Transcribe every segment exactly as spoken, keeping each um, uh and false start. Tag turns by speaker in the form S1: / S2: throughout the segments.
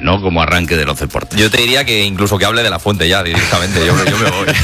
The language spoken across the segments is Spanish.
S1: ¿no? Como arranque de los deportes.
S2: Yo te diría que incluso que hable de la fuente ya directamente, yo, yo me voy.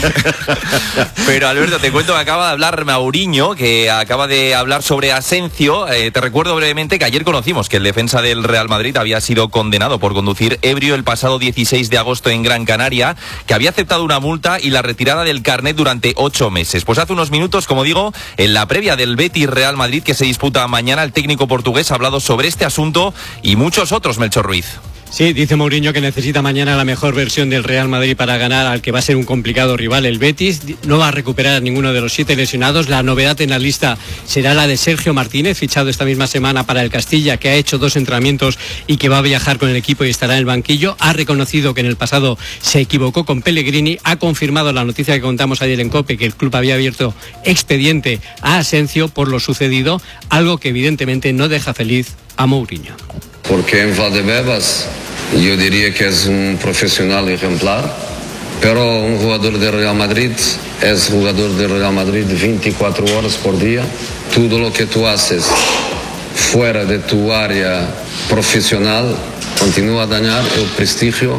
S2: Pero Alberto, te cuento que acaba de hablar Mauriño, que acaba de hablar sobre Asensio. Eh, te recuerdo brevemente que ayer conocimos que el defensa del Real Madrid había sido condenado por conducir ebrio el pasado dieciséis de agosto en Gran Canaria, que había aceptado una multa y la retirada del carnet durante ocho meses. Pues hace unos minutos, como digo, en la previa del Betis Real Madrid que se disputa mañana, el técnico portugués ha hablado sobre este asunto y muchos otros, Melchor Ruiz.
S3: Sí, dice Mourinho que necesita mañana la mejor versión del Real Madrid para ganar al que va a ser un complicado rival, el Betis. No va a recuperar a ninguno de los siete lesionados. La novedad en la lista será la de Sergio Martínez, fichado esta misma semana para el Castilla, que ha hecho dos entrenamientos y que va a viajar con el equipo y estará en el banquillo. Ha reconocido que en el pasado se equivocó con Pellegrini. Ha confirmado la noticia que contamos ayer en COPE, que el club había abierto expediente a Asensio por lo sucedido, algo que evidentemente no deja feliz a Mourinho.
S4: Porque en Valdebebas yo diría que es un profesional ejemplar, pero un jugador de Real Madrid es jugador de Real Madrid veinticuatro horas por día. Todo lo que tú haces fuera de tu área profesional continúa a dañar el prestigio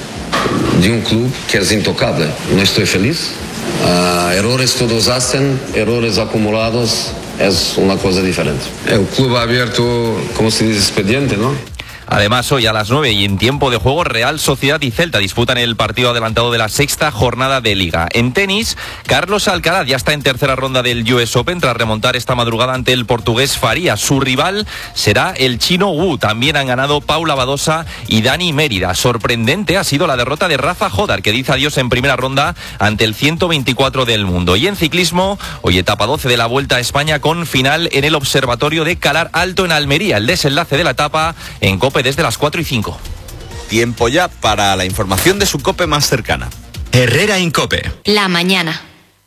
S4: de un club que es intocable. No estoy feliz. Uh, errores todos hacen, errores acumulados es una cosa diferente. El club ha abierto, como se dice, expediente, ¿no?
S2: Además, hoy a las nueve y en tiempo de juego, Real Sociedad y Celta disputan el partido adelantado de la sexta jornada de Liga. En tenis, Carlos Alcaraz ya está en tercera ronda del U S Open tras remontar esta madrugada ante el portugués Farías. Su rival será el chino Wu. También han ganado Paula Badosa y Dani Mérida. Sorprendente ha sido la derrota de Rafa Jodar, que dice adiós en primera ronda ante el ciento veinticuatro del mundo. Y en ciclismo, hoy etapa doce de la Vuelta a España con final en el Observatorio de Calar Alto en Almería. El desenlace de la etapa en COPE desde las cuatro y cinco.
S5: Tiempo ya para la información de su COPE más cercana.
S6: Herrera en COPE.
S7: La mañana.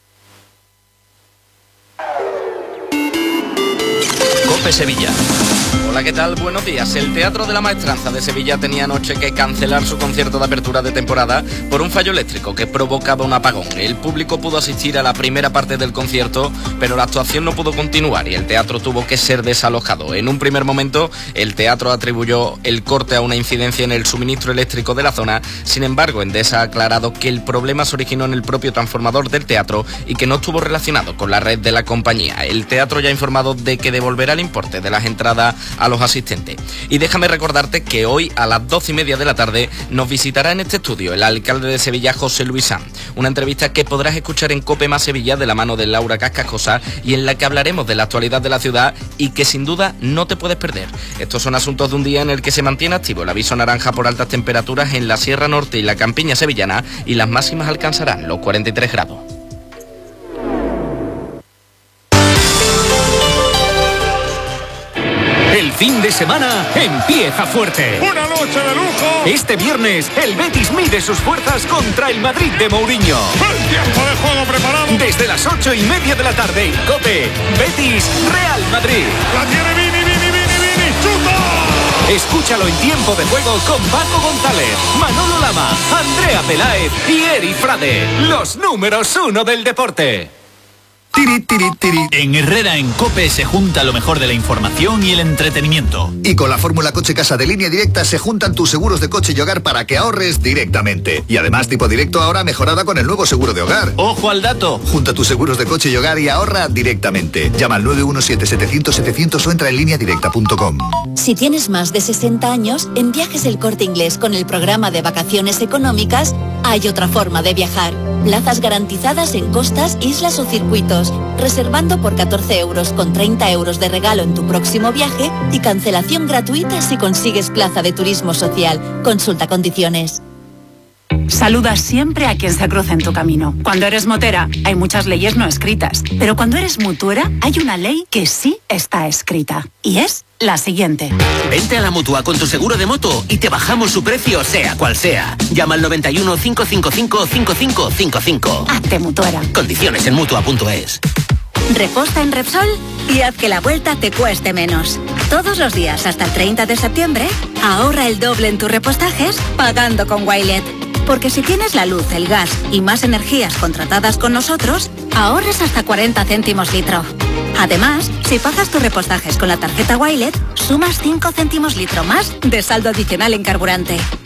S6: COPE Sevilla.
S8: Hola, ¿qué tal? Buenos días. El Teatro de la Maestranza de Sevilla tenía anoche que cancelar su concierto de apertura de temporada por un fallo eléctrico que provocaba un apagón. El público pudo asistir a la primera parte del concierto, pero la actuación no pudo continuar y el teatro tuvo que ser desalojado. En un primer momento, el teatro atribuyó el corte a una incidencia en el suministro eléctrico de la zona. Sin embargo, Endesa ha aclarado que el problema se originó en el propio transformador del teatro y que no estuvo relacionado con la red de la compañía. El teatro ya ha informado de que devolverá el importe de las entradas a los asistentes. Y déjame recordarte que hoy a las doce y media de la tarde nos visitará en este estudio el alcalde de Sevilla, José Luis Sanz. Una entrevista que podrás escuchar en COPE más Sevilla de la mano de Laura Cascascosa y en la que hablaremos de la actualidad de la ciudad y que sin duda no te puedes perder. Estos son asuntos de un día en el que se mantiene activo el aviso naranja por altas temperaturas en la Sierra Norte y la Campiña sevillana y las máximas alcanzarán los cuarenta y tres grados.
S6: El fin de semana empieza fuerte.
S9: ¡Una noche de lujo!
S6: Este viernes, el Betis mide sus fuerzas contra el Madrid de Mourinho.
S9: ¡El tiempo de juego preparado!
S6: Desde las ocho y media de la tarde en COPE, Betis Real Madrid.
S9: ¡La tiene Vini, Vini, Vini, Vini! ¡Chuta!
S6: Escúchalo en tiempo de juego con Paco González, Manolo Lama, Andrea Peláez y Eri Frade. Los números uno del deporte.
S10: Tiri, tiri, tiri. En Herrera en COPE se junta lo mejor de la información y el entretenimiento.
S11: Y con la fórmula Coche Casa de Línea Directa se juntan tus seguros de coche y hogar para que ahorres directamente. Y además tipo directo ahora mejorada con el nuevo seguro de hogar.
S10: ¡Ojo al dato!
S11: Junta tus seguros de coche y hogar y ahorra directamente. Llama al nueve uno siete, setecientos, setecientos o entra en línea directa punto com.
S12: Si tienes más de sesenta años, en Viajes El Corte Inglés con el programa de vacaciones económicas hay otra forma de viajar. Plazas garantizadas en costas, islas o circuitos. Reservando por catorce euros con treinta euros de regalo en tu próximo viaje y cancelación gratuita si consigues plaza de turismo social. Consulta condiciones.
S13: Saluda siempre a quien se cruza en tu camino. Cuando eres motera, hay muchas leyes no escritas. Pero cuando eres mutuera, hay una ley que sí está escrita. Y es la siguiente.
S14: Vente a la Mutua con tu seguro de moto y te bajamos su precio, sea cual sea. Llama al noventa y uno, cinco cinco cinco, cinco cinco cinco cinco.
S13: Hazte mutuera.
S14: Condiciones en Mutua punto es.
S15: Reposta en Repsol y haz que la vuelta te cueste menos. Todos los días hasta el treinta de septiembre, ahorra el doble en tus repostajes pagando con Wilet. Porque si tienes la luz, el gas y más energías contratadas con nosotros, ahorres hasta cuarenta céntimos litro. Además, si pagas tus repostajes con la tarjeta Wilet, sumas cinco céntimos litro más de saldo adicional en carburante.